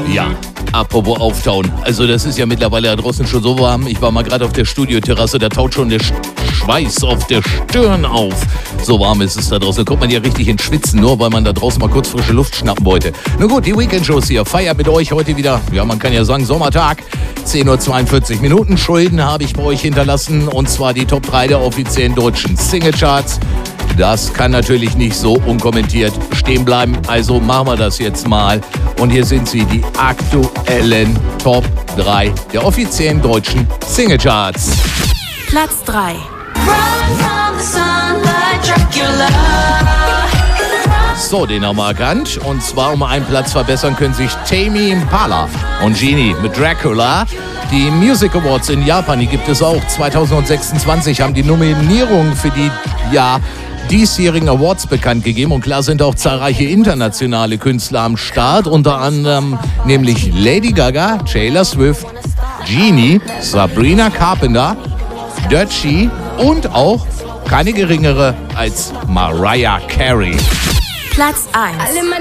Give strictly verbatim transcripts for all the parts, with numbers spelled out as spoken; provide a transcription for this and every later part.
Ja, apropos auftauen. Also das ist ja mittlerweile da draußen schon so warm. Ich war mal gerade auf der Studioterrasse, da taut schon der Schweiß auf der Stirn auf. So warm ist es da draußen. Da kommt man ja richtig ins Schwitzen, nur weil man da draußen mal kurz frische Luft schnappen wollte. Nun gut, die Weekend-Shows hier. Feiert mit euch heute wieder, ja man kann ja sagen, Sommertag. zehn Uhr zweiundvierzig Minuten. Schulden habe ich bei euch hinterlassen. Und zwar die Top drei der offiziellen deutschen Singlecharts. Das kann natürlich nicht so unkommentiert stehen bleiben. Also machen wir das jetzt mal. Und hier sind sie, die aktuellen Top drei der offiziellen deutschen Singlecharts. Platz drei. So, den haben wir erkannt. Und zwar um einen Platz verbessern können sich Tame Impala und Genie mit Dracula. Die Music Awards in Japan, die gibt es auch. zwanzig sechsundzwanzig haben die Nominierungen für die, ja, diesjährigen Awards bekannt gegeben. Und klar sind auch zahlreiche internationale Künstler am Start. Unter anderem nämlich Lady Gaga, Taylor Swift, Genie, Sabrina Carpenter, Dutchie und auch keine geringere als Mariah Carey. Platz eins.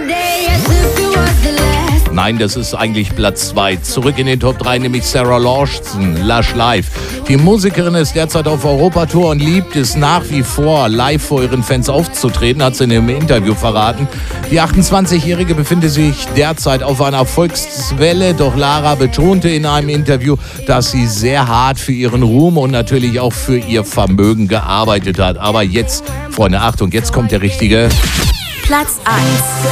Nein, das ist eigentlich Platz zwei. Zurück in den Top drei, nämlich Sarah Lawson, Lush Live. Die Musikerin ist derzeit auf Europatour und liebt es nach wie vor, live vor ihren Fans aufzutreten, hat sie in einem Interview verraten. Die achtundzwanzigjährige befindet sich derzeit auf einer Erfolgswelle, doch Lara betonte in einem Interview, dass sie sehr hart für ihren Ruhm und natürlich auch für ihr Vermögen gearbeitet hat. Aber jetzt, Freunde, Achtung, jetzt kommt der richtige Platz eins.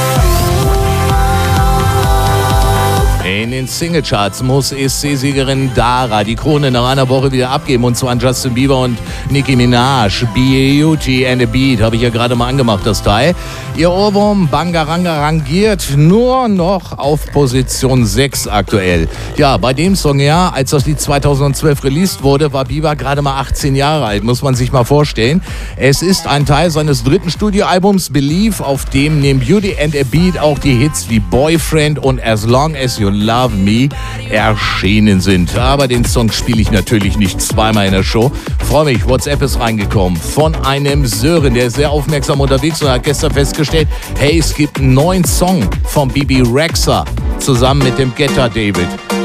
In den Singlecharts muss E S C-Siegerin Dara die Krone nach einer Woche wieder abgeben, und zwar an Justin Bieber und Nicki Minaj. Beauty and a Beat habe ich ja gerade mal angemacht, das Teil. Ihr Ohrwurm Bangaranga rangiert nur noch auf Position sechs aktuell. Ja, bei dem Song, ja, als das Lied zweitausendzwölf released wurde, war Bieber gerade mal achtzehn Jahre alt, muss man sich mal vorstellen. Es ist ein Teil seines dritten Studioalbums Believe, auf dem neben Beauty and a Beat auch die Hits wie Boyfriend und As Long As You Love Me erschienen sind. Aber den Song spiele ich natürlich nicht zweimal in der Show. Freue mich, WhatsApp ist reingekommen von einem Sören, der ist sehr aufmerksam unterwegs und hat gestern festgestellt, hey, es gibt einen neuen Song von Bibi Rexha zusammen mit dem Getter David.